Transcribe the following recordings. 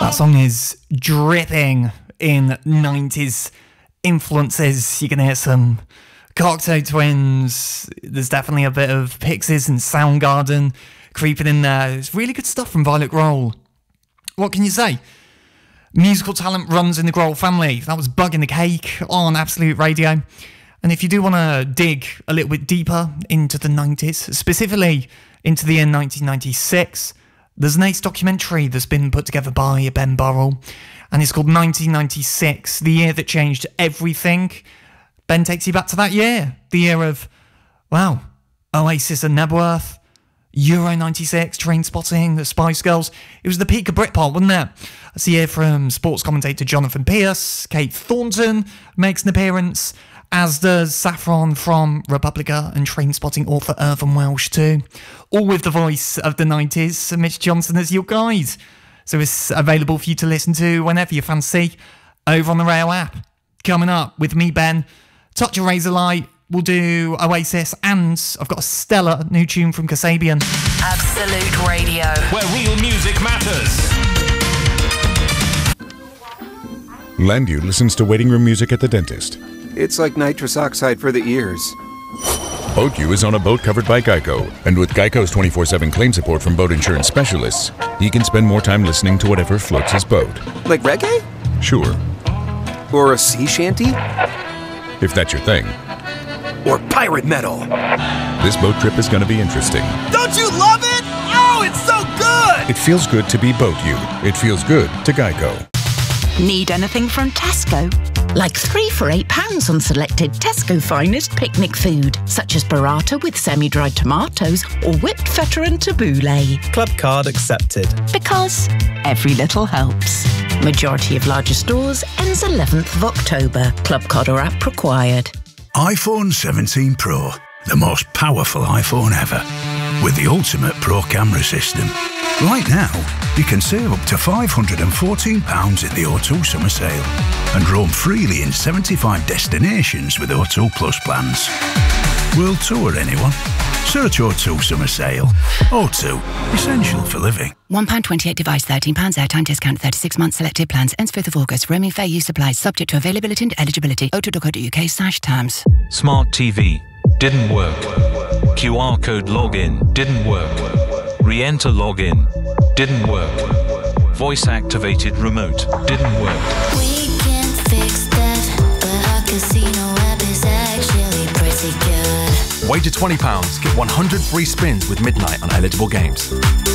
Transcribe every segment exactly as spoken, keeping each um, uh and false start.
That song is dripping in nineties influences. You can hear some Cocteau Twins. There's definitely a bit of Pixies and Soundgarden creeping in there. It's really good stuff from Violet Grohl. What can you say? Musical talent runs in the Grohl family. That was Bug in the Cake on Absolute Radio. And if you do want to dig a little bit deeper into the nineties, specifically into the year nineteen ninety-six, there's an Ace documentary that's been put together by Ben Burrell, and it's called nineteen ninety-six, the year that changed everything. Ben takes you back to that year, the year of, wow, Oasis and Nebworth, Euro ninety-six, Trainspotting, the Spice Girls. It was the peak of Britpop, wasn't it? That's the year from sports commentator Jonathan Pierce. Kate Thornton makes an appearance, as does Saffron from Republica and Trainspotting author Irvine Welsh too. All with the voice of the nineties, Mitch Johnson as your guide. So it's available for you to listen to whenever you fancy over on the Rail app. Coming up with me, Ben, Touch of Razor Light. We'll do Oasis, and I've got a stellar new tune from Kasabian. Absolute Radio, where real music matters. Landu listens to waiting room music at the dentist. It's like nitrous oxide for the ears. Boatju is on a boat covered by Geico, and with Geico's twenty-four seven claim support from boat insurance specialists, he can spend more time listening to whatever floats his boat. Like reggae? Sure. Or a sea shanty? If that's your thing. Or pirate metal. This boat trip is going to be interesting. Don't you love it? Oh, it's so good! It feels good to be Boatju. It feels good to Geico. Need anything from Tesco? Like three for eight pounds on selected Tesco finest picnic food, such as burrata with semi-dried tomatoes or whipped feta and tabbouleh. Club card accepted. Because every little helps. Majority of larger stores ends eleventh of October. Club card or app required. iPhone seventeen Pro, the most powerful iPhone ever, with the ultimate Pro camera system. Right now, you can save up to five hundred fourteen pounds in the O two summer sale and roam freely in seventy-five destinations with O two Plus plans. World tour, anyone? Search O two summer sale. O two, essential for living. one pound twenty-eight device, thirteen pounds airtime discount, thirty-six months selected plans, ends fifth of August. Roaming fair use applies, subject to availability and eligibility. o two dot co dot uk slash terms. Smart T V didn't work. Q R code login didn't work. Re-enter login didn't work. Voice activated remote didn't work. We can fix that, but our casino app is actually pretty good. Wager twenty pounds, get one hundred free spins with Midnight on eligible games.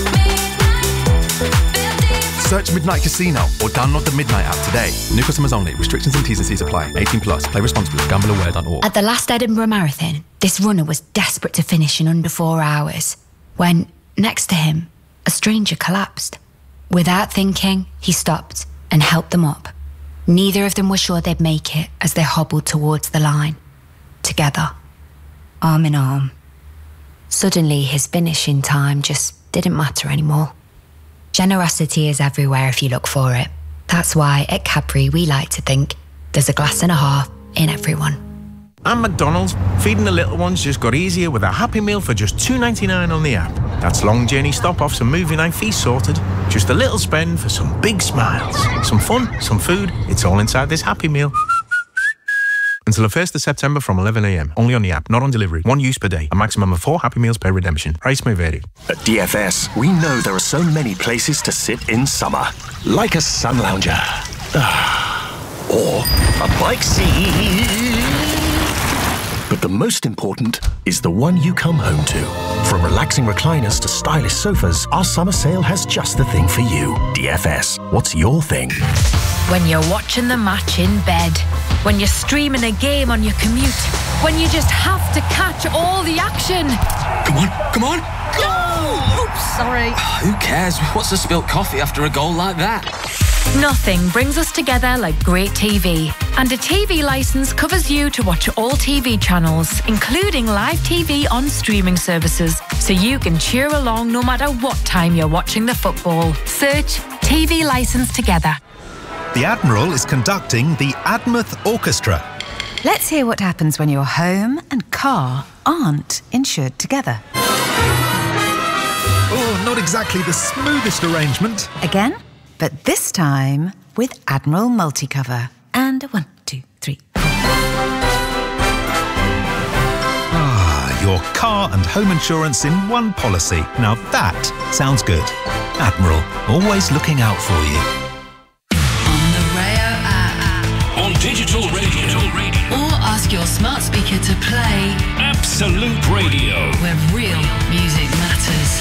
Search Midnight Casino or download the Midnight app today. New customers only. Restrictions and T's and C's apply. eighteen plus. Play responsibly. gamble aware dot org. At the last Edinburgh Marathon, this runner was desperate to finish in under four hours when, next to him, a stranger collapsed. Without thinking, he stopped and helped them up. Neither of them were sure they'd make it as they hobbled towards the line. Together, arm in arm. Suddenly, his finishing time just didn't matter anymore. Generosity is everywhere if you look for it. That's why at Cadbury we like to think there's a glass and a half in everyone. And McDonald's, feeding the little ones just got easier with a Happy Meal for just two ninety-nine on the app. That's long journey stop-offs and movie night feast sorted. Just a little spend for some big smiles. Some fun, some food, it's all inside this Happy Meal. Until the first of September from eleven a m. Only on the app, not on delivery. One use per day. A maximum of four Happy Meals per redemption. Price may vary. At D F S, we know there are so many places to sit in summer. Like a sun lounger. Or a bike seat. But the most important is the one you come home to. From relaxing recliners to stylish sofas, our summer sale has just the thing for you. D F S, what's your thing? When you're watching the match in bed, when you're streaming a game on your commute, when you just have to catch all the action. Come on, come on, go! Oops, sorry. Who cares? What's a spilt coffee after a goal like that? Nothing brings us together like great T V. And a T V licence covers you to watch all T V channels, including live T V on streaming services, so you can cheer along no matter what time you're watching the football. Search T V licence together. The Admiral is conducting the Admouth Orchestra. Let's hear what happens when your home and car aren't insured together. Oh, not exactly the smoothest arrangement. Again? but this time with Admiral Multicover. And one, two, three. Ah, your car and home insurance in one policy. Now that sounds good. Admiral, always looking out for you. On the Rayo app. On digital radio. Or ask your smart speaker to play Absolute Radio, where real music matters.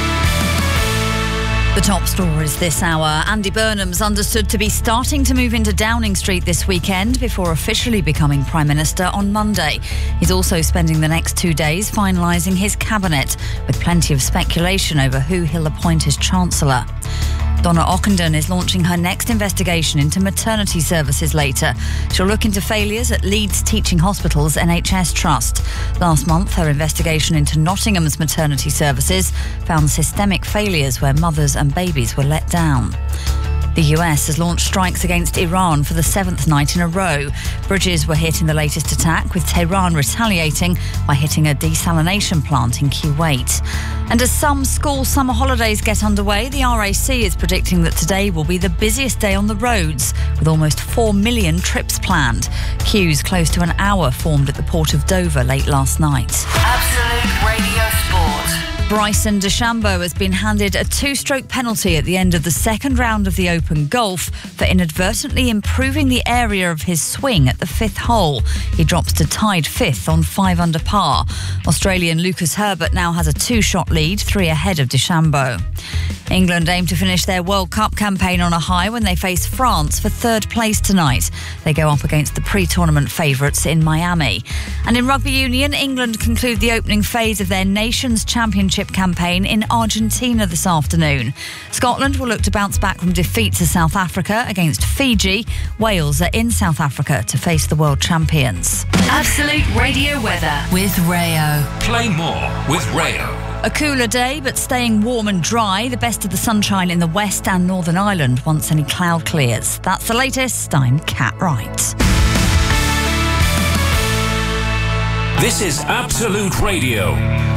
The top stories this hour. Andy Burnham's understood to be starting to move into Downing Street this weekend before officially becoming Prime Minister on Monday. He's also spending the next two days finalising his cabinet, with plenty of speculation over who he'll appoint as Chancellor. Donna Ockenden is launching her next investigation into maternity services later. She'll look into failures at Leeds Teaching Hospital's N H S Trust. Last month, her investigation into Nottingham's maternity services found systemic failures where mothers and babies were let down. The U S has launched strikes against Iran for the seventh night in a row. Bridges were hit in the latest attack, with Tehran retaliating by hitting a desalination plant in Kuwait. And as some school summer holidays get underway, the R A C is predicting that today will be the busiest day on the roads, with almost four million trips planned. Queues close to an hour formed at the port of Dover late last night. Absolute Radio Sport. Bryson DeChambeau has been handed a two-stroke penalty at the end of the second round of the Open Golf for inadvertently improving the area of his swing at the fifth hole. He drops to tied fifth on five under par. Australian Lucas Herbert now has a two-shot lead, three ahead of DeChambeau. England aim to finish their World Cup campaign on a high when they face France for third place tonight. They go up against the pre-tournament favourites in Miami. And in rugby union, England conclude the opening phase of their Nations Championship campaign in Argentina this afternoon. Scotland will look to bounce back from defeat to South Africa against Fiji. Wales are in South Africa to face the world champions. Absolute Radio weather with Rayo. Play more with Rayo. A cooler day, but staying warm and dry. The best of the sunshine in the west and Northern Ireland once any cloud clears. That's the latest. I'm Kat Wright. This is Absolute Radio.